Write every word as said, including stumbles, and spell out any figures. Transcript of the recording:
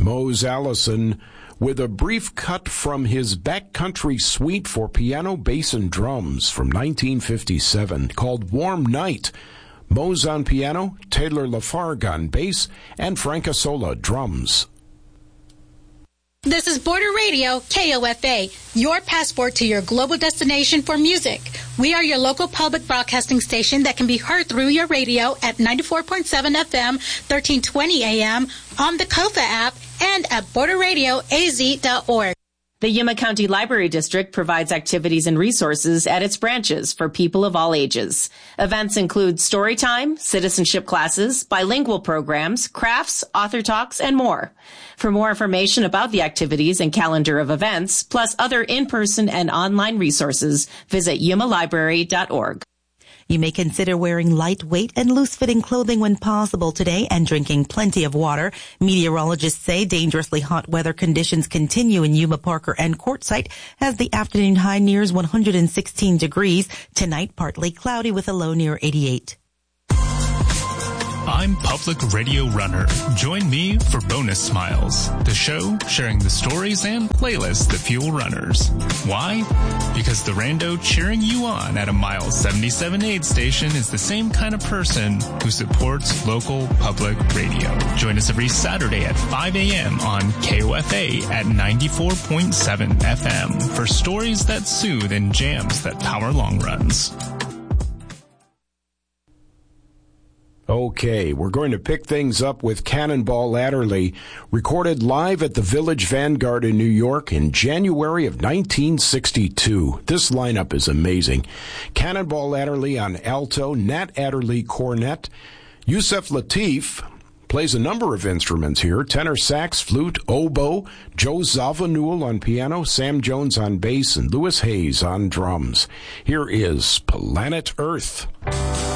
Mose Allison with a brief cut from his backcountry suite for piano, bass, and drums from nineteen fifty-seven called Warm Night. Mose on piano, Taylor Lafargue on bass, and Frank Asola drums. This is Border Radio, K O F A, your passport to your global destination for music. We are your local public broadcasting station that can be heard through your radio at ninety-four point seven F M, thirteen twenty A M, on the Kofa app, and at border radio a z dot org. The Yuma County Library District provides activities and resources at its branches for people of all ages. Events include story time, citizenship classes, bilingual programs, crafts, author talks, and more. For more information about the activities and calendar of events, plus other in-person and online resources, visit yuma library dot org. You may consider wearing lightweight and loose-fitting clothing when possible today and drinking plenty of water. Meteorologists say dangerously hot weather conditions continue in Yuma, Parker, and Quartzsite as the afternoon high nears one hundred sixteen degrees. Tonight, partly cloudy with a low near eighty-eight. I'm Public Radio Runner. Join me for Bonus Smiles, the show sharing the stories and playlists that fuel runners. Why? Because the rando cheering you on at a mile seventy-seven aid station is the same kind of person who supports local public radio. Join us every Saturday at five A M on K O F A at ninety-four point seven F M for stories that soothe and jams that power long runs. Okay, we're going to pick things up with Cannonball Adderley, recorded live at the Village Vanguard in New York in January of nineteen sixty-two. This lineup is amazing. Cannonball Adderley on alto, Nat Adderley cornet, Yusef Lateef plays a number of instruments here, tenor sax, flute, oboe, Joe Zawinul on piano, Sam Jones on bass, and Louis Hayes on drums. Here is Planet Earth.